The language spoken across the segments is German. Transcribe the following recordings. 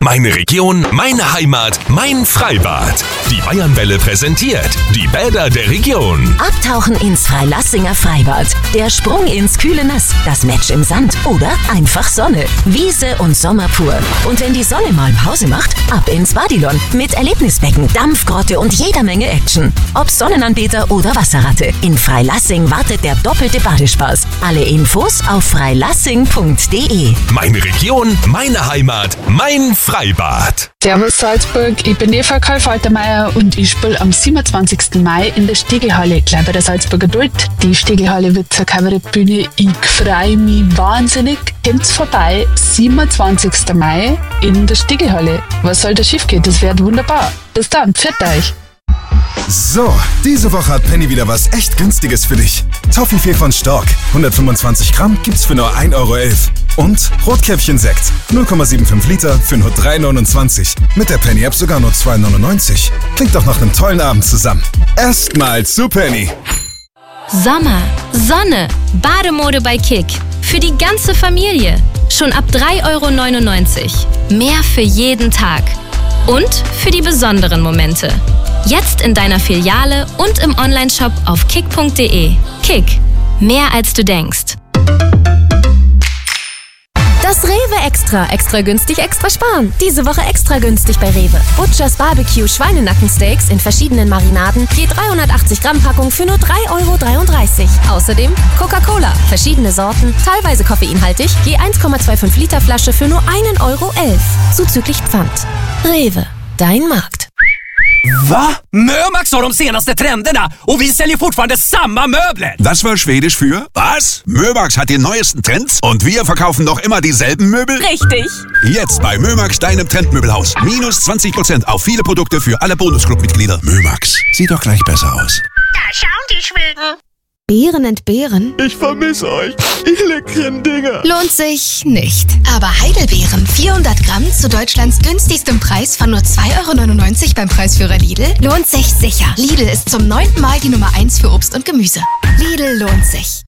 Meine Region, meine Heimat, mein Freibad. Die Bayernwelle präsentiert die Bäder der Region. Abtauchen ins Freilassinger Freibad. Der Sprung ins kühle Nass. Das Match im Sand oder einfach Sonne. Wiese und Sommer pur. Und wenn die Sonne mal Pause macht, ab ins Badilon. Mit Erlebnisbecken, Dampfgrotte und jeder Menge Action. Ob Sonnenanbeter oder Wasserratte. In Freilassing wartet der doppelte Badespaß. Alle Infos auf freilassing.de. Meine Region, meine Heimat, mein Freibad. Servus Salzburg, ich bin Eva Karl-Faltermeier und ich spiele am 27. Mai in der Stiegelhalle, gleich bei der Salzburger Duld. Die Stiegelhalle wird zur Kabarettbühne. Ich freue mich wahnsinnig. Kommt's vorbei, 27. Mai in der Stiegelhalle. Was soll da schief gehen? Das wird wunderbar. Bis dann, pfiat euch. So, diese Woche hat Penny wieder was echt Günstiges für dich. Toffifee von Stork, 125 Gramm gibt's für nur 1,11 € Und Rotkäppchen-Sekt, 0,75 Liter für nur 3,29 €. Mit der Penny-App sogar nur 2,99 €. Klingt doch nach einem tollen Abend zusammen. Erstmal zu Penny. Sommer, Sonne, Bademode bei Kick. Für die ganze Familie. Schon ab 3,99 €. Mehr für jeden Tag. Und für die besonderen Momente. Jetzt in deiner Filiale und im Onlineshop auf kick.de. Kick. Mehr als du denkst. Das Rewe Extra. Extra günstig, extra sparen. Diese Woche extra günstig bei Rewe. Butchers Barbecue Schweinenackensteaks in verschiedenen Marinaden. Je 380 Gramm Packung für nur 3,33 €. Außerdem Coca-Cola. Verschiedene Sorten, teilweise koffeinhaltig. Je 1,25 Liter Flasche für nur 1,11 €. Zuzüglich Pfand. Rewe. Dein Markt. Va? Mömax har de senaste trenderna och vi säljer fortfarande samma möbler. Das war Schwedisch für was? Mömax hat die neuesten Trends und wir verkaufen noch immer dieselben Möbel? Richtig. Jetzt bei Mömax, deinem Trendmöbelhaus. Minus 20% auf viele Produkte für alle Bonusclub-Mitglieder. Mömax, sieht doch gleich besser aus. Da schauen die Schweden. Beeren entbehren? Ich vermisse euch. Ihr leckeren Dinger. Lohnt sich nicht. Aber Heidelbeeren, 400 Gramm zu Deutschlands günstigstem Preis von nur 2,99 € beim Preisführer Lidl, lohnt sich sicher. Lidl ist zum 9. Mal die Nummer 1 für Obst und Gemüse. Lidl lohnt sich.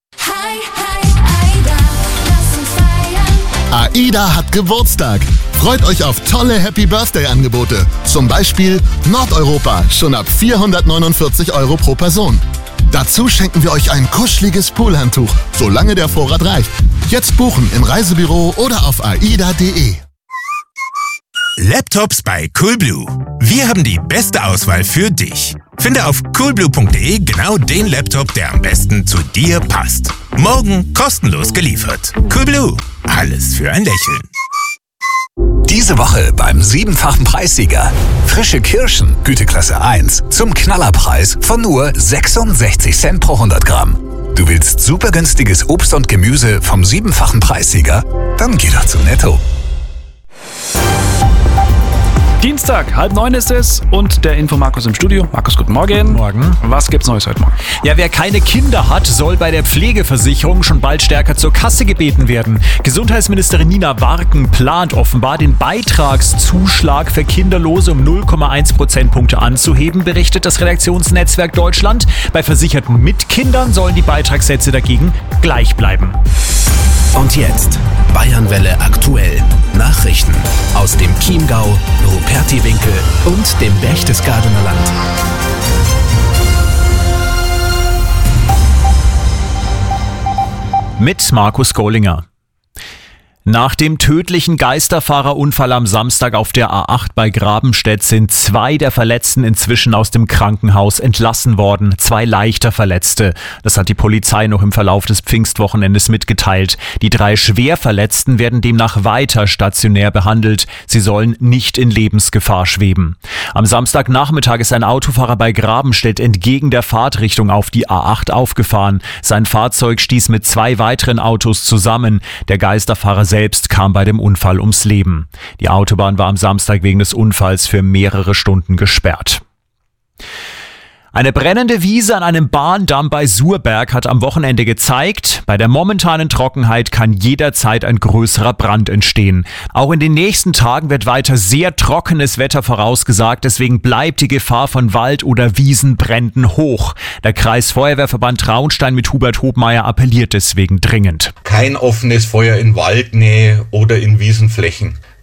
AIDA hat Geburtstag. Freut euch auf tolle Happy-Birthday-Angebote. Zum Beispiel Nordeuropa, schon ab 449 € pro Person. Dazu schenken wir euch ein kuscheliges Poolhandtuch, solange der Vorrat reicht. Jetzt buchen im Reisebüro oder auf aida.de. Laptops bei Coolblue. Wir haben die beste Auswahl für dich. Finde auf coolblue.de genau den Laptop, der am besten zu dir passt. Morgen kostenlos geliefert. Coolblue. Alles für ein Lächeln. Diese Woche beim 7-fachen Preissieger. Frische Kirschen, Güteklasse 1, zum Knallerpreis von nur 66 Cent pro 100 Gramm. Du willst super günstiges Obst und Gemüse vom 7-fachen Preissieger? Dann geh doch zu Netto. Dienstag, 8:30 ist es und der Info-Markus im Studio. Markus, guten Morgen. Morgen. Was gibt's Neues heute Morgen? Ja, wer keine Kinder hat, soll bei der Pflegeversicherung schon bald stärker zur Kasse gebeten werden. Gesundheitsministerin Nina Warken plant offenbar, den Beitragszuschlag für Kinderlose um 0,1 Prozentpunkte anzuheben, berichtet das Redaktionsnetzwerk Deutschland. Bei Versicherten mit Kindern sollen die Beitragssätze dagegen gleich bleiben. Und jetzt Bayernwelle aktuell. Nachrichten aus dem Chiemgau, Rupertiwinkel und dem Berchtesgadener Land. Mit Markus Gollinger. Nach dem tödlichen Geisterfahrerunfall am Samstag auf der A8 bei Grabenstedt sind 2 der Verletzten inzwischen aus dem Krankenhaus entlassen worden, 2 leichter Verletzte. Das hat die Polizei noch im Verlauf des Pfingstwochenendes mitgeteilt. Die 3 Schwerverletzten werden demnach weiter stationär behandelt. Sie sollen nicht in Lebensgefahr schweben. Am Samstagnachmittag ist ein Autofahrer bei Grabenstedt entgegen der Fahrtrichtung auf die A8 aufgefahren. Sein Fahrzeug stieß mit 2 weiteren Autos zusammen. Der Geisterfahrer selbst kam bei dem Unfall ums Leben. Die Autobahn war am Samstag wegen des Unfalls für mehrere Stunden gesperrt. Eine brennende Wiese an einem Bahndamm bei Surberg hat am Wochenende gezeigt, bei der momentanen Trockenheit kann jederzeit ein größerer Brand entstehen. Auch in den nächsten Tagen wird weiter sehr trockenes Wetter vorausgesagt, deswegen bleibt die Gefahr von Wald- oder Wiesenbränden hoch. Der Kreisfeuerwehrverband Traunstein mit Hubert Hobmeier appelliert deswegen dringend. Kein offenes Feuer in Waldnähe oder in Wiesenflächen.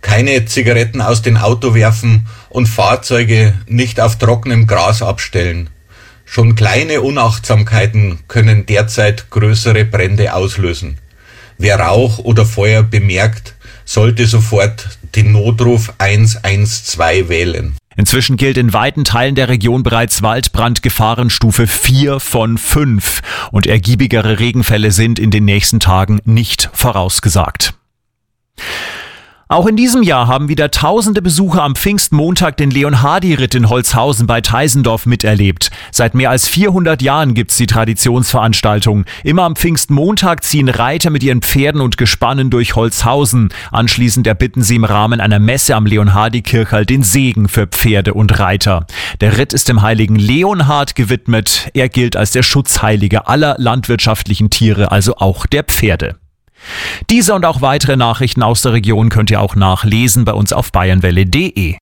keine Zigaretten aus dem Auto werfen und Fahrzeuge nicht auf trockenem Gras abstellen. Schon kleine Unachtsamkeiten können derzeit größere Brände auslösen. Wer Rauch oder Feuer bemerkt, sollte sofort den Notruf 112 wählen. Inzwischen gilt in weiten Teilen der Region bereits Waldbrandgefahrenstufe 4 von 5 und ergiebigere Regenfälle sind in den nächsten Tagen nicht vorausgesagt. Auch in diesem Jahr haben wieder tausende Besucher am Pfingstmontag den Leonhardi-Ritt in Holzhausen bei Teisendorf miterlebt. Seit mehr als 400 Jahren gibt's die Traditionsveranstaltung. Immer am Pfingstmontag ziehen Reiter mit ihren Pferden und Gespannen durch Holzhausen. Anschließend erbitten sie im Rahmen einer Messe am Leonhardi-Kirchal den Segen für Pferde und Reiter. Der Ritt ist dem heiligen Leonhard gewidmet. Er gilt als der Schutzheilige aller landwirtschaftlichen Tiere, also auch der Pferde. Diese und auch weitere Nachrichten aus der Region könnt ihr auch nachlesen bei uns auf bayernwelle.de.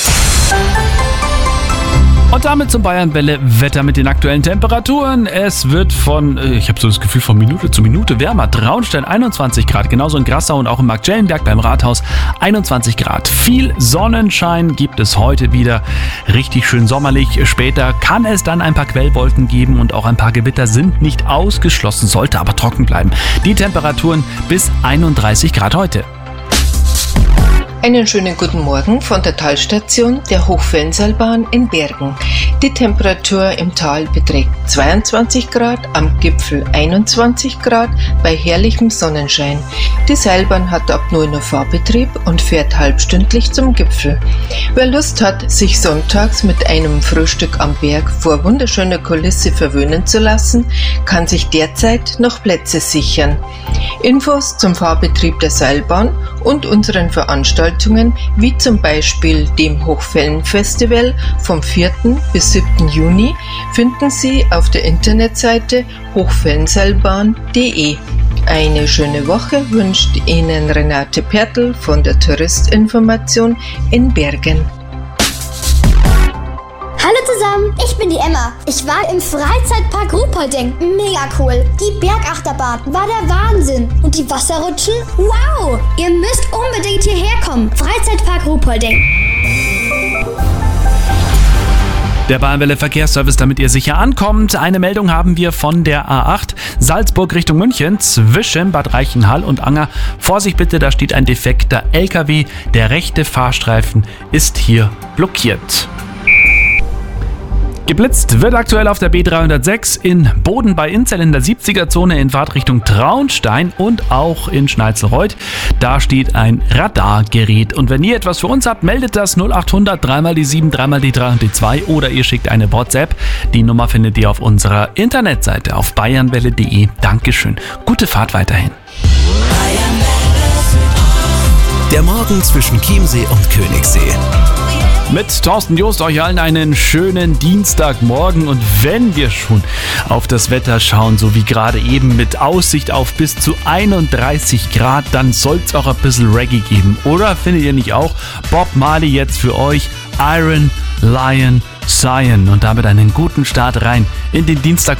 Und damit zum Bayernwelle-Wetter mit den aktuellen Temperaturen. Es wird ich habe so das Gefühl, von Minute zu Minute wärmer. Traunstein 21 Grad, genauso in Grassau und auch in Marktschellenberg beim Rathaus 21 Grad. Viel Sonnenschein gibt es heute wieder. Richtig schön sommerlich. Später kann es dann ein paar Quellwolken geben und auch ein paar Gewitter sind nicht ausgeschlossen, sollte aber trocken bleiben. Die Temperaturen bis 31 Grad heute. Einen schönen guten Morgen von der Talstation der Hochfellenseilbahn in Bergen. Die Temperatur im Tal beträgt 22 Grad, am Gipfel 21 Grad bei herrlichem Sonnenschein. Die Seilbahn hat ab 9 Uhr Fahrbetrieb und fährt halbstündlich zum Gipfel. Wer Lust hat, sich sonntags mit einem Frühstück am Berg vor wunderschöner Kulisse verwöhnen zu lassen, kann sich derzeit noch Plätze sichern. Infos zum Fahrbetrieb der Seilbahn und unseren Veranstaltungen, wie zum Beispiel dem Hochfellenfestival vom 4. bis 7. Juni, finden Sie auf der Internetseite hochfellenseilbahn.de. Eine schöne Woche wünscht Ihnen Renate Pertl von der Touristinformation in Bergen. Hallo zusammen, ich bin die Emma. Ich war im Freizeitpark Ruhpolding. Mega cool. Die Bergachterbahn war der Wahnsinn. Und die Wasserrutschen? Wow! Ihr müsst unbedingt hierher kommen. Freizeitpark Ruhpolding. Der Bayernwelle Verkehrsservice, damit ihr sicher ankommt. Eine Meldung haben wir von der A8 Salzburg Richtung München zwischen Bad Reichenhall und Anger. Vorsicht bitte, da steht ein defekter LKW. Der rechte Fahrstreifen ist hier blockiert. Geblitzt wird aktuell auf der B306 in Boden bei Inzell in der 70er-Zone in Fahrtrichtung Traunstein und auch in Schnalzelreuth. Da steht ein Radargerät. Und wenn ihr etwas für uns habt, meldet das 0800 3 die 7, 3 die 3 und die 2 oder ihr schickt eine WhatsApp. Die Nummer findet ihr auf unserer Internetseite auf bayernwelle.de. Dankeschön. Gute Fahrt weiterhin. Der Morgen zwischen Chiemsee und Königssee. Mit Thorsten Joost euch allen einen schönen Dienstagmorgen und wenn wir schon auf das Wetter schauen, so wie gerade eben mit Aussicht auf bis zu 31 Grad, dann soll es auch ein bisschen Reggae geben. Oder findet ihr nicht auch? Bob Marley jetzt für euch, Iron Lion Zion und damit einen guten Start rein in den Dienstag.